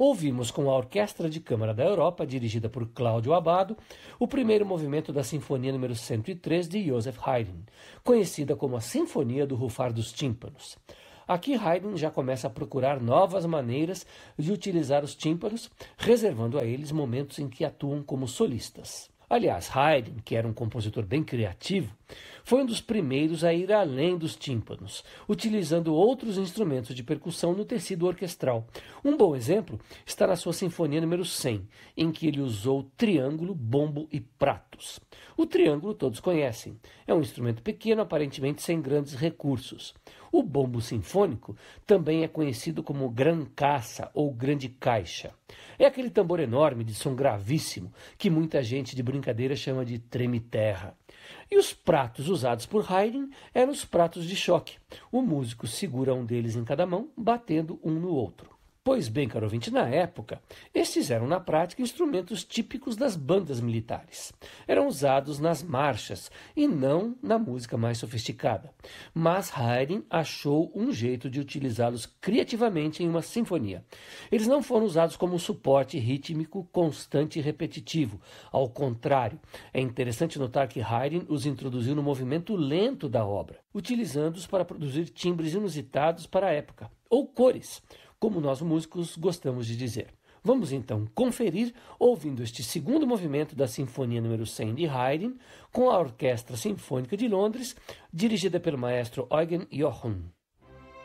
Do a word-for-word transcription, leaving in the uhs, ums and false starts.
ouvimos com a Orquestra de Câmara da Europa, dirigida por Cláudio Abbado, o primeiro movimento da Sinfonia número cento e três de Joseph Haydn, conhecida como a Sinfonia do Rufar dos Tímpanos. Aqui Haydn já começa a procurar novas maneiras de utilizar os tímpanos, reservando a eles momentos em que atuam como solistas. Aliás, Haydn, que era um compositor bem criativo, foi um dos primeiros a ir além dos tímpanos, utilizando outros instrumentos de percussão no tecido orquestral. Um bom exemplo está na sua Sinfonia número cem, em que ele usou triângulo, bombo e pratos. O triângulo todos conhecem. É um instrumento pequeno, aparentemente sem grandes recursos. O bombo sinfônico também é conhecido como gran cassa ou grande caixa. É aquele tambor enorme de som gravíssimo que muita gente de brincadeira chama de treme-terra. E os pratos usados por Haydn eram os pratos de choque. O músico segura um deles em cada mão, batendo um no outro. Pois bem, caro ouvinte, na época, estes eram na prática instrumentos típicos das bandas militares. Eram usados nas marchas e não na música mais sofisticada. Mas Haydn achou um jeito de utilizá-los criativamente em uma sinfonia. Eles não foram usados como um suporte rítmico constante e repetitivo. Ao contrário, é interessante notar que Haydn os introduziu no movimento lento da obra, utilizando-os para produzir timbres inusitados para a época, ou cores, como nós músicos gostamos de dizer. Vamos então conferir ouvindo este segundo movimento da Sinfonia número cem de Haydn com a Orquestra Sinfônica de Londres, dirigida pelo maestro Eugen Jochum.